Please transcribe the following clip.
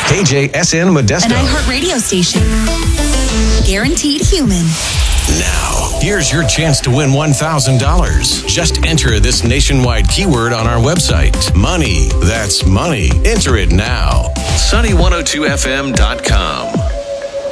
KJSN Modesto. An iHeartRadio station. Guaranteed human. Now, here's your chance to win $1,000. Just enter this nationwide keyword on our website. Money. That's money. Enter it now. Sunny102fm.com.